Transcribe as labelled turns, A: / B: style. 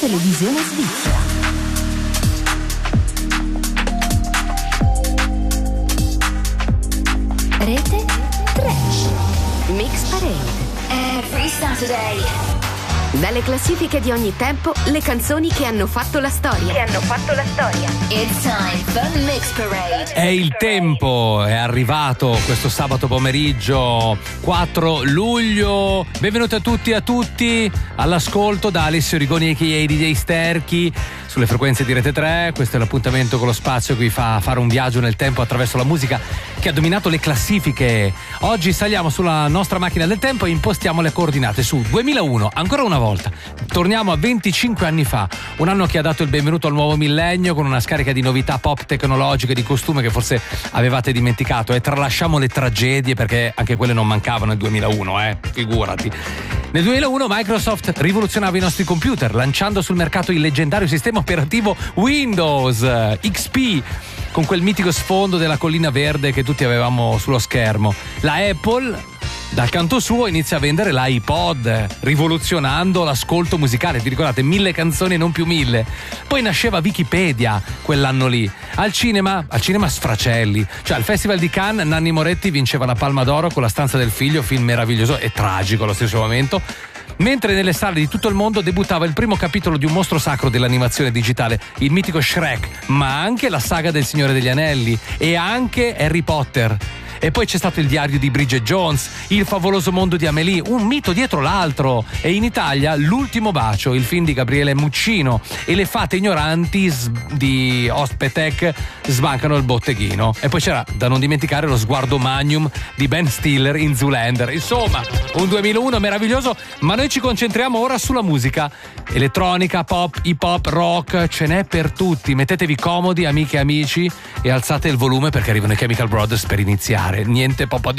A: Televisione svizzera. Rete Trash. Mix Parade. Every Saturday. Dalle classifiche di ogni tempo, le canzoni che hanno fatto la storia. It's time for Mix Parade.
B: È il tempo, è arrivato questo sabato pomeriggio 4 luglio. Benvenuti a tutti all'ascolto da Alessio Rigoni a.k.a. DJ Sterchi sulle frequenze di Rete 3. Questo è l'appuntamento con lo spazio che vi fa fare un viaggio nel tempo attraverso la musica che ha dominato le classifiche. Oggi saliamo sulla nostra macchina del tempo e impostiamo le coordinate su 2001, ancora una volta. Torniamo a 25 anni fa, un anno che ha dato il benvenuto al nuovo millennio con una scarica di novità pop tecnologiche di costume che forse avevate dimenticato, e tralasciamo le tragedie perché anche quelle non mancavano nel 2001, figurati. Nel 2001 Microsoft rivoluzionava i nostri computer lanciando sul mercato il leggendario sistema operativo Windows XP, con quel mitico sfondo della collina verde che tutti avevamo sullo schermo. La Apple, dal canto suo, inizia a vendere l'iPod, rivoluzionando l'ascolto musicale. Vi ricordate? 1000 canzoni e non più 1000. Poi nasceva Wikipedia quell'anno lì. Al cinema sfracelli. Cioè al Festival di Cannes Nanni Moretti vinceva la Palma d'Oro con La stanza del figlio, film meraviglioso e tragico allo stesso momento. Mentre nelle sale di tutto il mondo debuttava il primo capitolo di un mostro sacro dell'animazione digitale, il mitico Shrek, ma anche la saga del Signore degli Anelli e anche Harry Potter. E poi c'è stato il diario di Bridget Jones, il favoloso mondo di Amélie, un mito dietro l'altro. E in Italia L'ultimo bacio, il film di Gabriele Muccino, e le fate ignoranti di Ospetec sbancano il botteghino. E poi c'era da non dimenticare Lo sguardo magnum di Ben Stiller in Zoolander. Insomma, un 2001 meraviglioso, ma noi ci concentriamo ora sulla musica. Elettronica, pop, hip hop, rock, ce n'è per tutti. Mettetevi comodi, amiche e amici, e alzate il volume perché arrivano i Chemical Brothers per iniziare. Niente po'